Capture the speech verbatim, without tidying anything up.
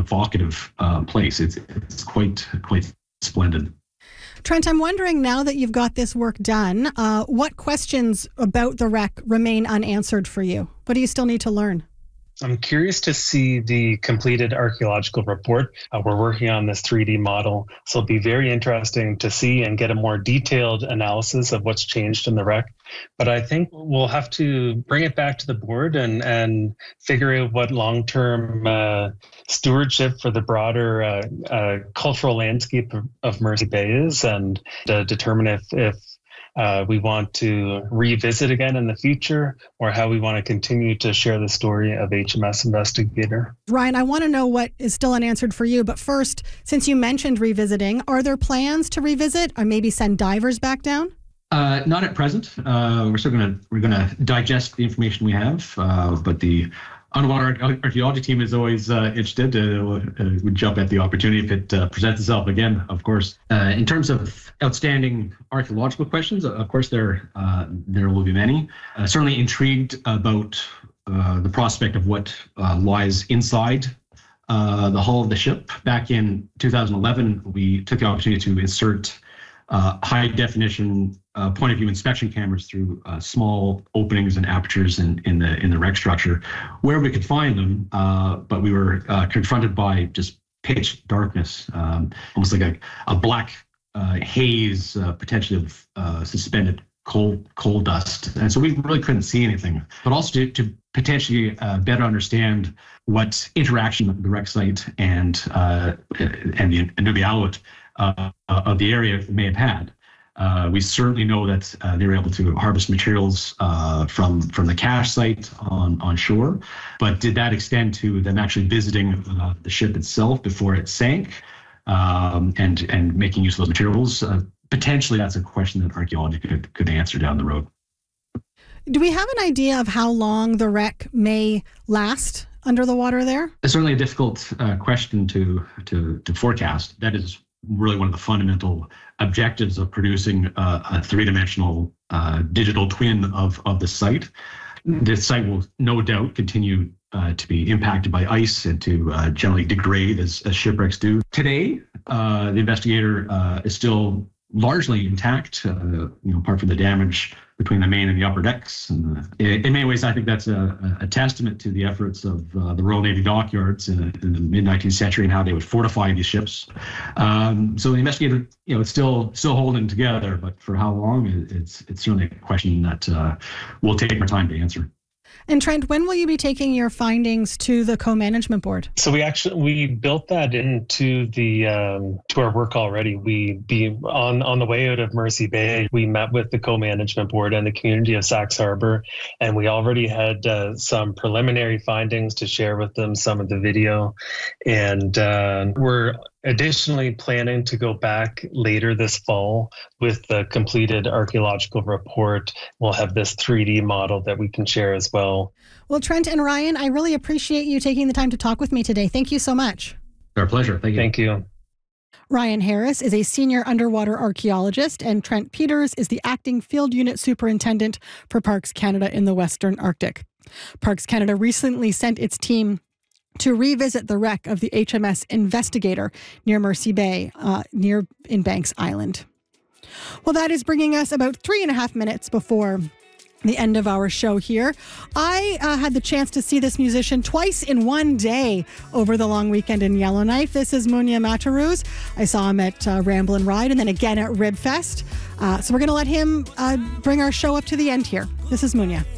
evocative uh, place. It's it's quite quite splendid. Trent, I'm wondering, now that you've got this work done, uh, what questions about the wreck remain unanswered for you? What do you still need to learn? I'm curious to see the completed archaeological report. Uh, we're working on this three D model, so it'll be very interesting to see and get a more detailed analysis of what's changed in the wreck. But I think we'll have to bring it back to the board and, and figure out what long-term uh, stewardship for the broader uh, uh, cultural landscape of, of Mercy Bay is, and uh, determine if, if Uh, we want to revisit again in the future, or how we want to continue to share the story of H M S Investigator. Ryan, I want to know what is still unanswered for you. But first, since you mentioned revisiting, are there plans to revisit or maybe send divers back down? Uh, not at present. Uh, we're still going to we're going to digest the information we have, uh, but the underwater archaeology team is always uh, interested. Uh, uh, would jump at the opportunity if it uh, presents itself again, of course. Uh, in terms of outstanding archaeological questions, of course, there uh, there will be many. Uh, certainly intrigued about uh, the prospect of what uh, lies inside uh, the hull of the ship. Back in two thousand eleven, we took the opportunity to insert uh, high definition Uh, point of view inspection cameras through uh, small openings and apertures in, in the in the wreck structure, where we could find them. Uh, but we were uh, confronted by just pitch darkness, um, almost like a, a black uh, haze, uh, potentially of uh, suspended coal coal dust. And so we really couldn't see anything. But also to, to potentially uh, better understand what interaction of the wreck site and uh, and the Nunavut uh, of the area may have had. Uh, we certainly know that uh, they were able to harvest materials uh, from from the cache site on, on shore, but did that extend to them actually visiting uh, the ship itself before it sank um, and and making use of those materials? Uh, potentially, that's a question that archaeology could, could answer down the road. Do we have an idea of how long the wreck may last under the water there? It's certainly a difficult uh, question to, to, to forecast. That is really one of the fundamental objectives of producing uh, a three-dimensional uh, digital twin of, of the site. The site will no doubt continue uh, to be impacted by ice and to uh, generally degrade as, as shipwrecks do. Today, uh, the investigator uh, is still largely intact, uh, you know, apart from the damage between the main and the upper decks. And uh, in, in many ways, I think that's a, a testament to the efforts of uh, the Royal Navy dockyards in, in the mid nineteenth century and how they would fortify these ships. Um, so the investigator, you know, it's still still holding together, but for how long, it, it's it's certainly a question that uh, we'll take our time to answer. And Trent, when will you be taking your findings to the co-management board? So we actually we built that into the um, to our work already. We be on on the way out of Mercy Bay. We met with the co-management board and the community of Sax Harbor, and we already had uh, some preliminary findings to share with them. Some of the video, and uh, we're additionally planning to go back later this fall with the completed archaeological report. We'll have this three D model that we can share as well. Well, Trent and Ryan, I really appreciate you taking the time to talk with me today. Thank you so much. Our pleasure. Thank you. Thank you. Ryan Harris is a senior underwater archaeologist, and Trent Peters is the acting field unit superintendent for Parks Canada in the Western Arctic. Parks Canada recently sent its team to revisit the wreck of the H M S Investigator near Mercy Bay, uh, near in Banks Island. Well, that is bringing us about three and a half minutes before the end of our show here. I uh, had the chance to see this musician twice in one day over the long weekend in Yellowknife. This is Munya Mataruz. I saw him at uh, Ramble and Ride and then again at Ribfest. Uh, so we're going to let him uh, bring our show up to the end here. This is Munya.